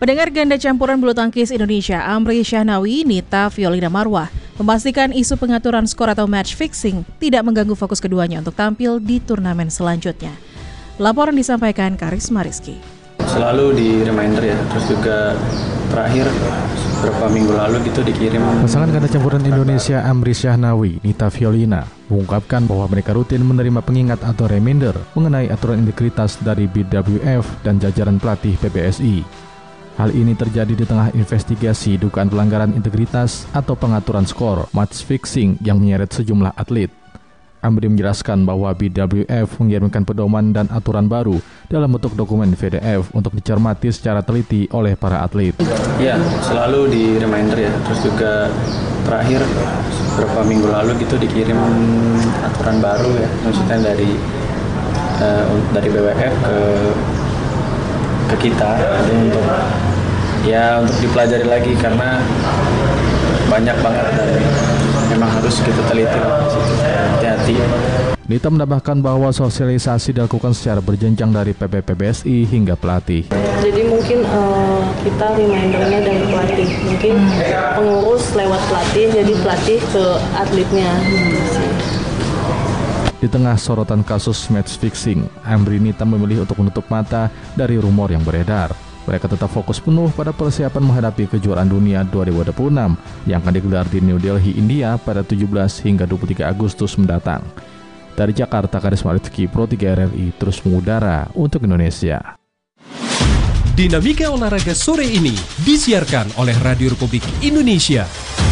Pendengar ganda campuran bulu tangkis Indonesia Amri Syahnawi, Nita Violina Marwah memastikan isu pengaturan skor atau match fixing tidak mengganggu fokus keduanya untuk tampil di turnamen selanjutnya. Laporan disampaikan Karisma Rizky. Selalu di reminder ya, terus juga terakhir beberapa minggu lalu gitu dikirim. Pasangan ganda campuran Indonesia Amri Syahnawi, Nita Violina mengungkapkan bahwa mereka rutin menerima pengingat atau reminder mengenai aturan integritas dari BWF dan jajaran pelatih PBSI. Hal ini terjadi di tengah investigasi dugaan pelanggaran integritas atau pengaturan skor match fixing yang menyeret sejumlah atlet. Amri menjelaskan bahwa BWF mengirimkan pedoman dan aturan baru dalam bentuk dokumen PDF untuk dicermati secara teliti oleh para atlet. Ya, selalu di reminder ya, terus juga terakhir beberapa minggu lalu gitu dikirim aturan baru ya, maksudnya dari BWF ke kita untuk dipelajari lagi karena banyak banget dan memang harus kita teliti hati-hati. Nita menambahkan bahwa sosialisasi dilakukan secara berjenjang dari PBSI hingga pelatih. Jadi mungkin kita remindernya dari pelatih, mungkin pengurus lewat pelatih, jadi pelatih ke atletnya. Di tengah sorotan kasus match fixing, Amri Nita memilih untuk menutup mata dari rumor yang beredar. Mereka tetap fokus penuh pada persiapan menghadapi kejuaraan dunia 2026 yang akan digelar di New Delhi, India pada 17 hingga 23 Agustus mendatang. Dari Jakarta, Karisma Rizky, Pro 3 RRI terus mengudara untuk Indonesia. Dinamika olahraga sore ini disiarkan oleh Radio Republik Indonesia.